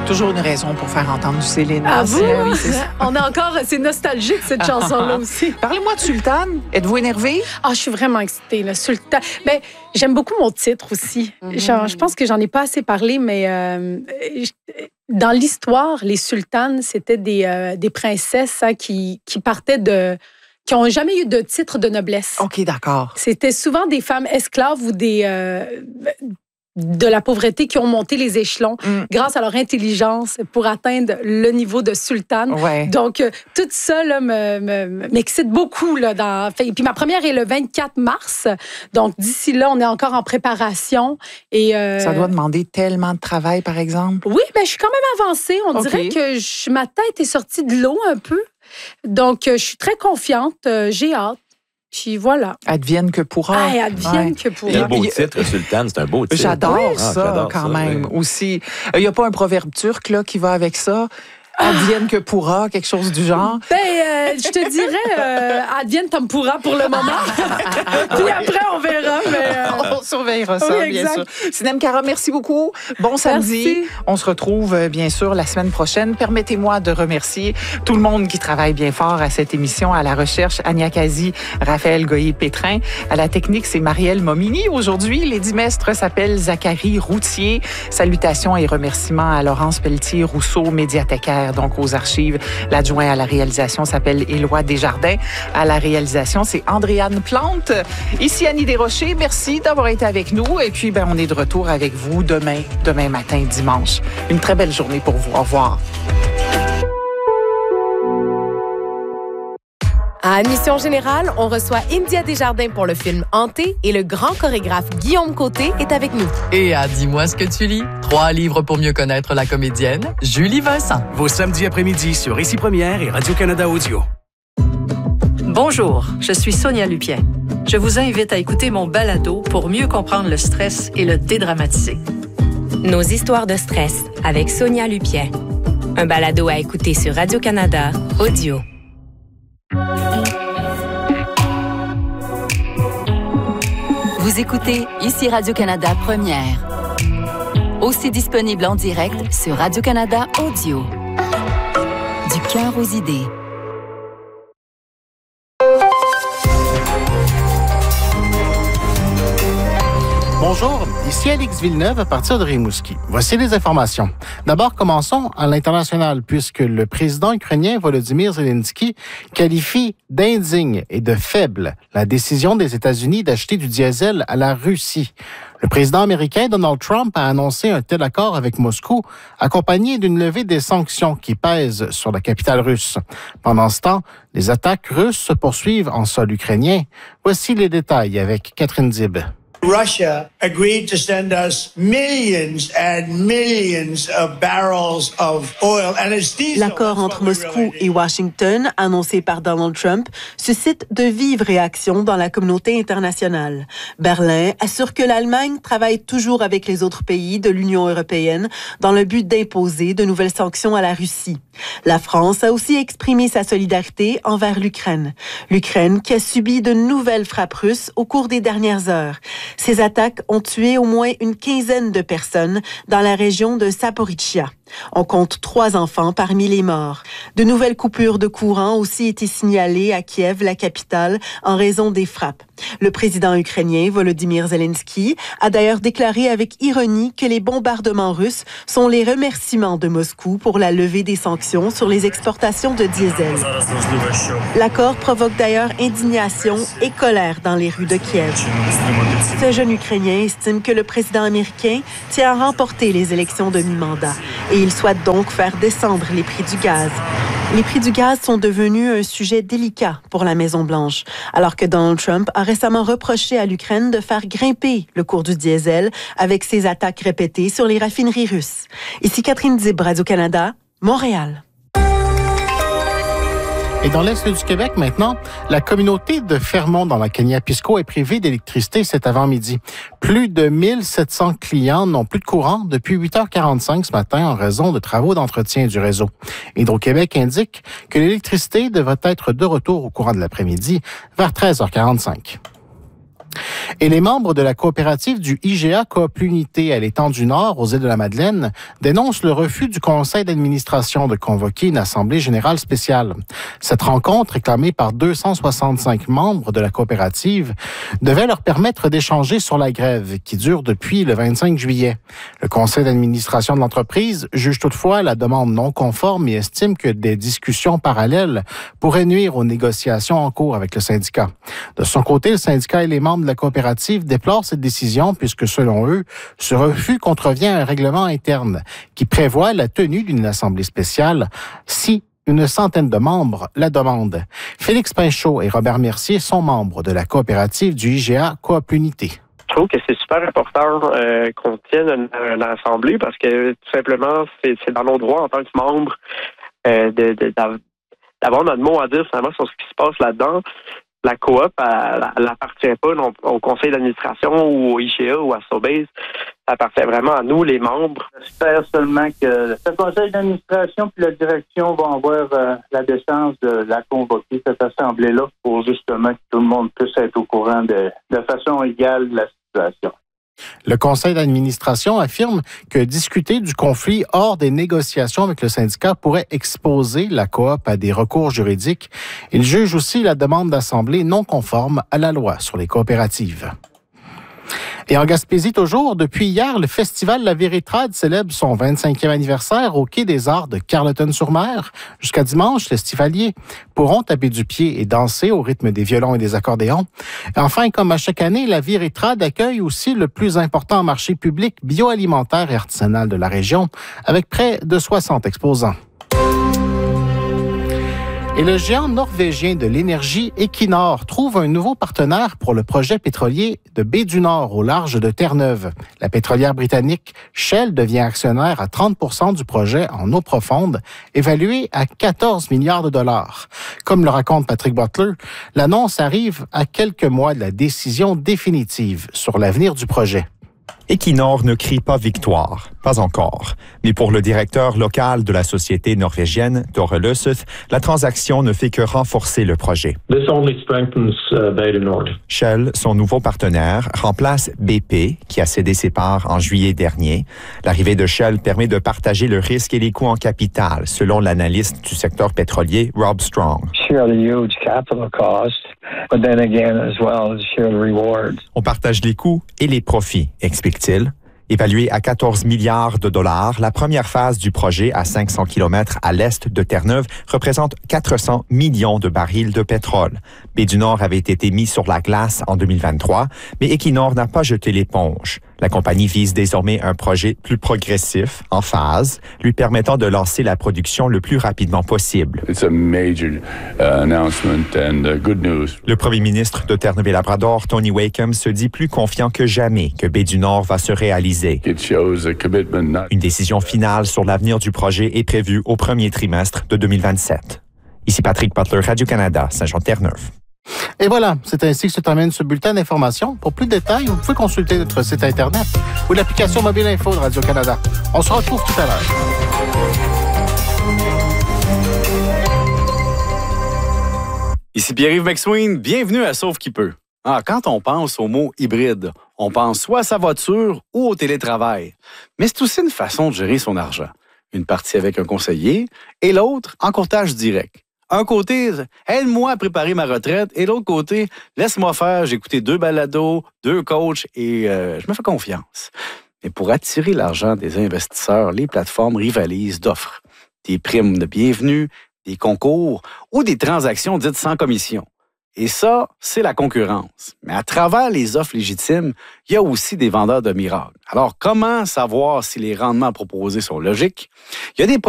Toujours une raison pour faire entendre du Céline. Ah, vous? Oui, On a encore... C'est nostalgique, cette chanson-là aussi. Parlez-moi de Sultan. Êtes-vous énervée? Ah, je suis vraiment excitée, le Sultan. Ben, j'aime beaucoup mon titre aussi. Je pense que j'en ai pas assez parlé, mais dans l'histoire, les sultanes, c'était des princesses qui partaient qui n'ont jamais eu de titre de noblesse. OK, d'accord. C'était souvent des femmes esclaves ou de la pauvreté qui ont monté les échelons grâce à leur intelligence pour atteindre le niveau de sultane. Ouais. Donc, tout ça là, m'excite beaucoup. Là, et puis, ma première est le 24 mars. Donc, d'ici là, on est encore en préparation. Et, Ça doit demander tellement de travail, par exemple. Oui, je suis quand même avancée. On dirait que ma tête est sortie de l'eau un peu. Donc, je suis très confiante. J'ai hâte. Puis voilà. Advienne que pourra. Advienne que pourra. C'est un beau titre, Sultan, c'est un beau titre. J'adore ça, quand même, aussi. Il n'y a pas un proverbe turc là, qui va avec ça? Advienne que pourra, quelque chose du genre. Je te dirais advienne tam pourra pour le moment. Puis après, on verra. On surveillera ça, bien sûr. Sinem Cara, merci beaucoup. Bon samedi. Merci. On se retrouve, bien sûr, la semaine prochaine. Permettez-moi de remercier tout le monde qui travaille bien fort à cette émission. À la recherche, Ania Kazi, Raphaël Goyer-Pétrin. À la technique, c'est Marielle Momini. Aujourd'hui, les dimestres s'appellent Zachary Routier. Salutations et remerciements à Laurence Pelletier-Rousseau, médiathécaire, donc aux archives. L'adjoint à la réalisation s'appelle Éloi Desjardins. À la réalisation, c'est Andréane Plante. Ici Annie Desrochers. Merci d'avoir été avec nous. Et puis, on est de retour avec vous demain matin, dimanche. Une très belle journée pour vous. Au revoir. À Admission Générale, on reçoit India Desjardins pour le film Hanté et le grand chorégraphe Guillaume Côté est avec nous. Et à Dis-moi ce que tu lis, 3 livres pour mieux connaître la comédienne Julie Vincent. Vos samedis après-midi sur Ici Première et Radio-Canada Audio. Bonjour, je suis Sonia Lupien. Je vous invite à écouter mon balado pour mieux comprendre le stress et le dédramatiser. Nos histoires de stress avec Sonia Lupien. Un balado à écouter sur Radio-Canada Audio. Vous écoutez Ici Radio-Canada Première. Aussi disponible en direct sur Radio-Canada Audio. Du cœur aux idées. Bonjour, ici Alex Villeneuve à partir de Rimouski. Voici les informations. D'abord, commençons à l'international puisque le président ukrainien Volodymyr Zelensky qualifie d'indigne et de faible la décision des États-Unis d'acheter du diesel à la Russie. Le président américain Donald Trump a annoncé un tel accord avec Moscou, accompagné d'une levée des sanctions qui pèsent sur la capitale russe. Pendant ce temps, les attaques russes se poursuivent en sol ukrainien. Voici les détails avec Catherine Dib. Russia agreed to send us millions and millions of barrels of oil. L'accord entre Moscou et Washington, annoncé par Donald Trump, suscite de vives réactions dans la communauté internationale. Berlin assure que l'Allemagne travaille toujours avec les autres pays de l'Union européenne dans le but d'imposer de nouvelles sanctions à la Russie. La France a aussi exprimé sa solidarité envers l'Ukraine. L'Ukraine qui a subi de nouvelles frappes russes au cours des dernières heures. Ces attaques ont tué au moins une quinzaine de personnes dans la région de Zaporizhzhia. On compte 3 enfants parmi les morts. De nouvelles coupures de courant ont aussi été signalées à Kiev, la capitale, en raison des frappes. Le président ukrainien Volodymyr Zelensky a d'ailleurs déclaré avec ironie que les bombardements russes sont les remerciements de Moscou pour la levée des sanctions sur les exportations de diesel. L'accord provoque d'ailleurs indignation et colère dans les rues de Kiev. Ce jeune Ukrainien estime que le président américain tient à remporter les élections de mi-mandat et il souhaite donc faire descendre les prix du gaz. Les prix du gaz sont devenus un sujet délicat pour la Maison-Blanche, alors que Donald Trump a récemment reproché à l'Ukraine de faire grimper le cours du diesel avec ses attaques répétées sur les raffineries russes. Ici Catherine Dib, Radio-Canada, Montréal. Et dans l'est du Québec, maintenant, la communauté de Fermont dans la Kaniapisco est privée d'électricité cet avant-midi. Plus de 1700 clients n'ont plus de courant depuis 8h45 ce matin en raison de travaux d'entretien du réseau. Hydro-Québec indique que l'électricité devrait être de retour au courant de l'après-midi vers 13h45. Et les membres de la coopérative du IGA Coop L'Unité à l'étang du Nord, aux îles de la Madeleine, dénoncent le refus du conseil d'administration de convoquer une assemblée générale spéciale. Cette rencontre, réclamée par 265 membres de la coopérative, devait leur permettre d'échanger sur la grève qui dure depuis le 25 juillet. Le conseil d'administration de l'entreprise juge toutefois la demande non conforme et estime que des discussions parallèles pourraient nuire aux négociations en cours avec le syndicat. De son côté, le syndicat et les membres de la coopérative déplorent cette décision puisque, selon eux, ce refus contrevient à un règlement interne qui prévoit la tenue d'une assemblée spéciale si une centaine de membres la demandent. Félix Pinchot et Robert Mercier sont membres de la coopérative du IGA Coop L'Unité. Je trouve que c'est super important qu'on tienne une assemblée parce que tout simplement, c'est dans nos droits en tant que membres d'avoir notre mot à dire finalement sur ce qui se passe là-dedans. La coop, elle n'appartient pas au conseil d'administration ou au IGA ou à Sobeys. Ça appartient vraiment à nous, les membres. J'espère seulement que le conseil d'administration puis la direction vont avoir la décence de la convoquer, cette assemblée-là, pour justement que tout le monde puisse être au courant de façon égale de la situation. Le conseil d'administration affirme que discuter du conflit hors des négociations avec le syndicat pourrait exposer la coop à des recours juridiques. Il juge aussi la demande d'assemblée non conforme à la loi sur les coopératives. Et en Gaspésie, toujours, depuis hier, le festival La Véritrade célèbre son 25e anniversaire au Quai des Arts de Carleton-sur-Mer. Jusqu'à dimanche, les festivaliers pourront taper du pied et danser au rythme des violons et des accordéons. Enfin, comme à chaque année, La Véritrade accueille aussi le plus important marché public bioalimentaire et artisanal de la région, avec près de 60 exposants. Et le géant norvégien de l'énergie Equinor trouve un nouveau partenaire pour le projet pétrolier de Baie-du-Nord au large de Terre-Neuve. La pétrolière britannique Shell devient actionnaire à 30% du projet en eau profonde, évalué à 14 milliards de dollars. Comme le raconte Patrick Butler, l'annonce arrive à quelques mois de la décision définitive sur l'avenir du projet. Equinor ne crie pas victoire, pas encore. Mais pour le directeur local de la société norvégienne, Tore Løseth, la transaction ne fait que renforcer le projet. Shell, son nouveau partenaire, remplace BP, qui a cédé ses parts en juillet dernier. L'arrivée de Shell permet de partager le risque et les coûts en capital, selon l'analyste du secteur pétrolier, Rob Strong. On partage les coûts et les profits, explique-t-il. Évaluée à 14 milliards de dollars, la première phase du projet à 500 km à l'est de Terre-Neuve représente 400 millions de barils de pétrole. Baie-du-Nord avait été mis sur la glace en 2023, mais Equinor n'a pas jeté l'éponge. La compagnie vise désormais un projet plus progressif, en phase, lui permettant de lancer la production le plus rapidement possible. Le premier ministre de Terre-Neuve-et-Labrador, Tony Wakeham, se dit plus confiant que jamais que Baie-du-Nord va se réaliser. Une décision finale sur l'avenir du projet est prévue au premier trimestre de 2027. Ici Patrick Butler, Radio-Canada, Saint-Jean-Terre-Neuve. Et voilà, c'est ainsi que se termine ce bulletin d'information. Pour plus de détails, vous pouvez consulter notre site Internet ou l'application mobile info de Radio-Canada. On se retrouve tout à l'heure. Ici Pierre-Yves McSween, bienvenue à Sauve qui peut. Quand on pense au mot hybride, on pense soit à sa voiture ou au télétravail. Mais c'est aussi une façon de gérer son argent. Une partie avec un conseiller et l'autre en courtage direct. Un côté, aide-moi à préparer ma retraite, et l'autre côté, laisse-moi faire, j'ai écouté 2 balados, 2 coachs et je me fais confiance. Mais pour attirer l'argent des investisseurs, les plateformes rivalisent d'offres. Des primes de bienvenue, des concours ou des transactions dites sans commission. Et ça, c'est la concurrence. Mais à travers les offres légitimes, il y a aussi des vendeurs de miracles. Alors, comment savoir si les rendements proposés sont logiques? Il y a des